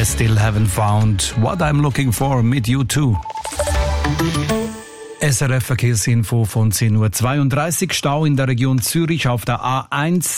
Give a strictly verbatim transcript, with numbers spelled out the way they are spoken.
I still haven't found what I'm looking for mit U zwei. S R F Verkehrsinfo von zehn Uhr zweiunddreißig. Stau in der Region Zürich auf der A eins.